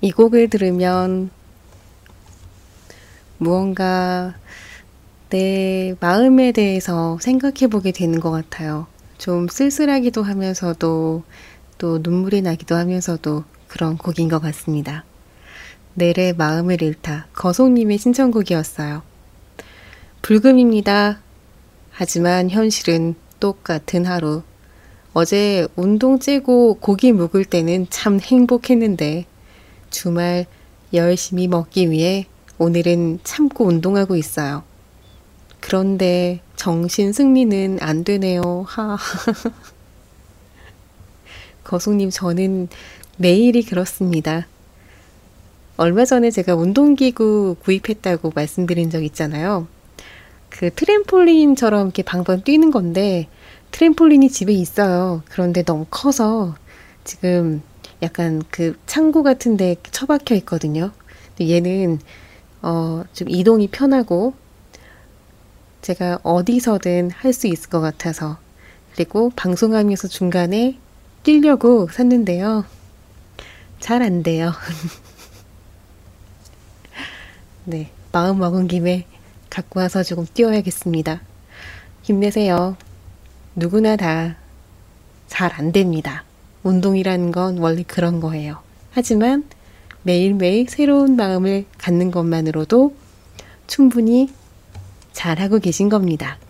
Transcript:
이 곡을 들으면 무언가 내 마음에 대해서 생각해 보게 되는 것 같아요. 좀 쓸쓸하기도 하면서도 또 눈물이 나기도 하면서도 그런 곡인 것 같습니다. 넬의 마음을 잃다. 거송님의 신청곡이었어요. 불금입니다. 하지만 현실은 똑같은 하루. 어제 운동 째고 고기 묵을 때는 참 행복했는데 주말 열심히 먹기 위해 오늘은 참고 운동하고 있어요. 그런데 정신 승리는 안 되네요. 하. 거숙님, 저는 매일이 그렇습니다. 얼마 전에 제가 운동기구 구입했다고 말씀드린 적 있잖아요. 그 트램폴린처럼 이렇게 방방 뛰는 건데 트램폴린이 집에 있어요. 그런데 너무 커서 지금 약간 그 창고 같은 데 처박혀 있거든요. 근데 얘는 좀 이동이 편하고 제가 어디서든 할 수 있을 것 같아서 그리고 방송하면서 중간에 뛰려고 샀는데요. 잘 안 돼요. 네, 마음 먹은 김에 갖고 와서 조금 뛰어야겠습니다. 힘내세요. 누구나 다 잘 안 됩니다. 운동이라는 건 원래 그런 거예요. 하지만 매일매일 새로운 마음을 갖는 것만으로도 충분히 잘하고 계신 겁니다.